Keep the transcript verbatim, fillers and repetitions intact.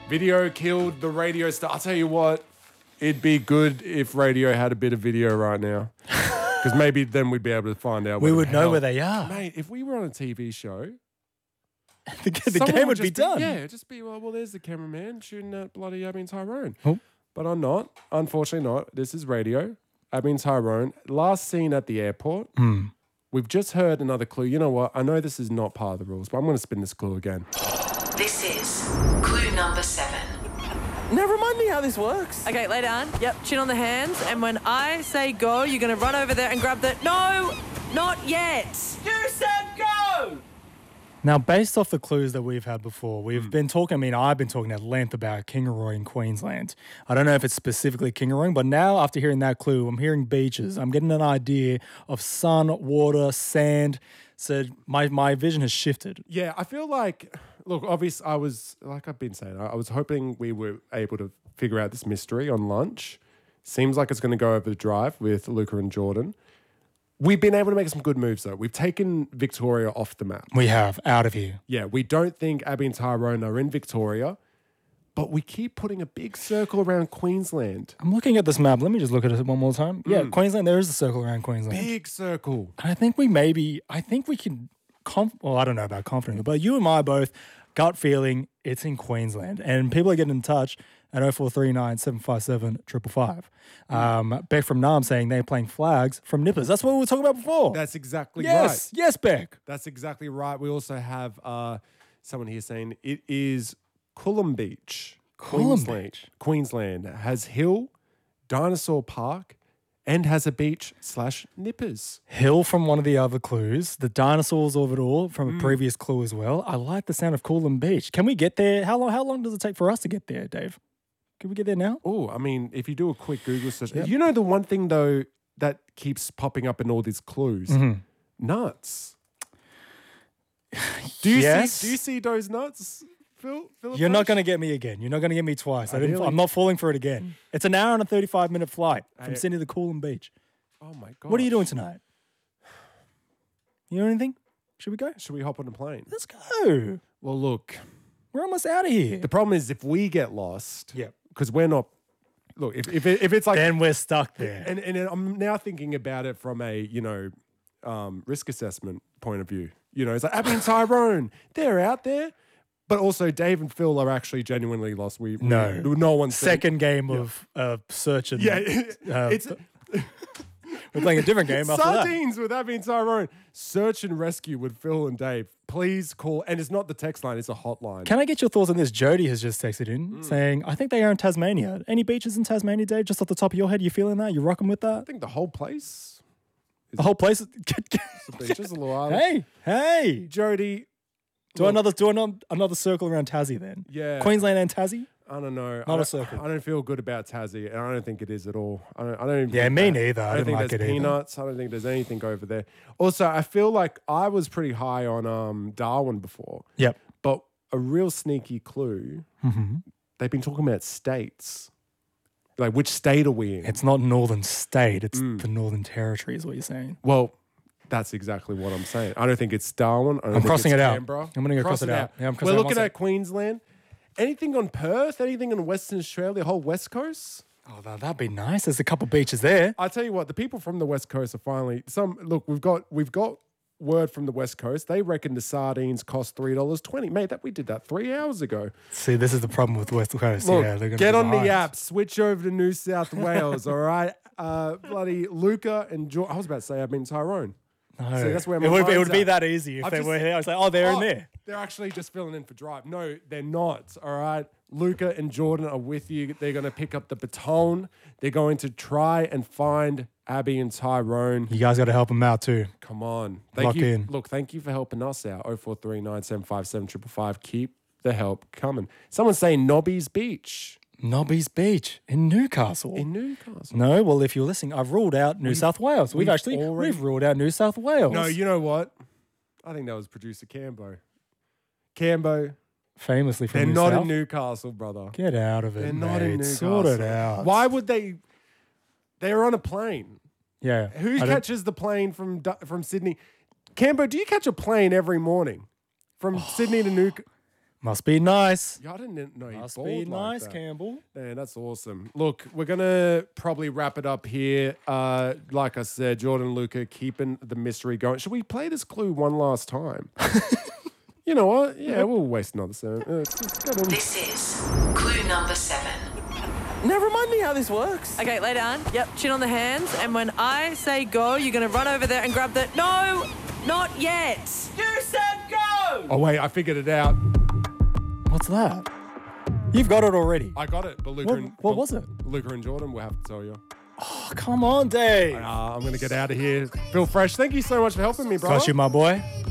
Video killed the radio star. I'll tell you what, it'd be good if radio had a bit of video right now. Because maybe then we'd be able to find out. We what would the know hell- where they are. Mate, if we were on a T V show, the the someone game would just be done. Yeah, it'd just be, well, well, there's the cameraman shooting at bloody Abby and Tyrone. Oh. But I'm not. Unfortunately not. This is radio. Abby and Tyrone. Last seen at the airport. Mm. We've just heard another clue. You know what? I know this is not part of the rules, but I'm going to spin this clue again. This is clue number seven. Now remind me how this works. Okay, lay down. Yep, chin on the hands. And when I say go, you're going to run over there and grab the... No, not yet. You said go! Now, based off the clues that we've had before, we've Hmm. been talking, I mean, I've been talking at length about Kingaroy in Queensland. I don't know if it's specifically Kingaroy, but now after hearing that clue, I'm hearing beaches. I'm getting an idea of sun, water, sand. So my, my vision has shifted. Yeah, I feel like, look, obviously, I was, like I've been saying, I I was hoping we were able to figure out this mystery on lunch. Seems like it's going to go over the drive with Luca and Jordan. We've been able to make some good moves, though. We've taken Victoria off the map. We have, out of here. Yeah, we don't think Abby and Tyrone are in Victoria, but we keep putting a big circle around Queensland. I'm looking at this map. Let me just look at it one more time. Yeah, Queensland, there is a circle around Queensland. Big circle. And I think we maybe, I think we can, conf- well, I don't know about confidently, but you and I both, gut feeling, it's in Queensland. And people are getting in touch at oh four three nine, seven five seven, five five five. Um, Beck from Nam saying they're playing flags from Nippers. That's what we were talking about before. That's exactly yes, right. yes, Beck. That's exactly right. We also have uh, someone here saying it is Coolum Beach. Coolum Queensland. Beach. Queensland has hill, dinosaur park, and has a beach slash nippers. Hill from one of the other clues, the dinosaurs of it all from Mm. a previous clue as well. I like the sound of Coolum Beach. Can we get there? How long, how long does it take for us to get there, Dave? Can we get there now? Oh, I mean, if you do a quick Google search, Yep. you know the one thing though that keeps popping up in all these clues, Mm-hmm. nuts. Do you Yes. see? Do you see those nuts, Phil? Philip You're not Bush? going to get me again. You're not going to get me twice. I didn't, Ideally. I'm not falling for it again. It's an hour and a thirty-five minute flight from I- Sydney to Coolum Beach. Oh my god! What are you doing tonight? You doing anything? Should we go? Should we hop on a plane? Let's go. Well, look. We're almost out of here. The problem is if we get lost, Yep. because we're not. Look, if if, it, if it's like, Then we're stuck there. and and I'm now thinking about it from a you know um, risk assessment point of view. You know, it's like Abby and Tyrone, they're out there, but also Dave and Phil are actually genuinely lost. We we- No. no one's seen- Second game of uh, search and Yeah, uh, it's we're playing a different game after that. sardines with Abby and Tyrone. Search and rescue with Phil and Dave. Please call, and it's not the text line; it's a hotline. Can I get your thoughts on this? Jody has just texted in saying, I think they are in Tasmania. Any beaches in Tasmania, Dave? Just off the top of your head, you feeling that? You rocking with I that? think the whole place. The whole place. is- Beaches, a little island. hey, hey. Jody. Do look, another do another, another circle around Tassie then. Yeah. Queensland and Tassie? I don't know. Not I a don't- circle. I don't feel good about Tassie, and I don't think it is at all. I don't. I don't even Yeah, think me that- neither. I I don't didn't think like there's it either. peanuts. I don't think there's anything over there. Also, I feel like I was pretty high on um, Darwin before, Yep. but a real sneaky clue. Mm-hmm. They've been talking about states. Like, which state are we in? It's not Northern State, it's Mm. the Northern Territory, is what you're saying. Well, that's exactly what I'm saying. I don't think it's Darwin. I don't I'm think crossing it's it out. Canberra. I'm gonna go cross it out. Yeah, I'm crossing We're it out. looking One at Queensland. Anything on Perth? Anything in Western Australia? Whole West Coast? Oh, that- that'd be nice. There's a couple beaches there. I tell you what, the people from the West Coast are finally some. Look, we've got we've got word from the West Coast. They reckon the sardines cost three dollars twenty. Mate, that we did that three hours ago. See, this is the problem with West Coast. Look, yeah, they're gonna get be on the behind. app, switch over to New South Wales. All right, uh, bloody Luca and George. I was about to say I've been Tyrone. No. See, that's where my it would, it mind's would be at. that easy if I've they just- were here. I was like, oh, they're in Oh, there. They're actually just filling in for drive. No, they're not. All right. Luca and Jordan are with you. They're going to pick up the baton. They're going to try and find Abby and Tyrone. You guys got to help them out too. Come on. Thank Lock you. in. Look, thank you for helping us out. oh four three nine, seven five seven, five five five. Keep the help coming. Someone's saying Nobby's Beach Nobby's Beach in Newcastle. in Newcastle. no, well, if you're listening, I've ruled out New South Wales. We've, we've actually already- we've ruled out New South Wales. No, you know what? I think that was producer Cambo. Cambo, famously from they're New not South. in Newcastle, brother. Get out of it. They're not in mate. Newcastle. Sort it out. Why would they? They're on a plane. Yeah. Who I don't- catches the plane from Du- from Sydney? Cambo, do you catch a plane every morning from Oh. Sydney to Newcastle? Must be nice. Yeah, I didn't know he Must balled be like nice, that. Campbell. Man, that's awesome. Look, we're going to probably wrap it up here. Uh, like I said, Jordan and Luca keeping the mystery going. Should we play this clue one last time? You know what? Yeah, we'll waste another seven. Uh, let's get on. This is clue number seven. Now remind me how this works. Okay, lay down. Yep, chin on the hands. And when I say go, you're going to run over there and grab the... No, not yet. You said go! Oh, wait, I figured it out. What's that? You've got it already. I got it. But Luca What- and, what but was it? Luca and Jordan will have to tell you. Oh, come on, Dave. Uh, I'm going to get out of here. Feel fresh. Thank you so much for helping me, brother. Got you, my boy.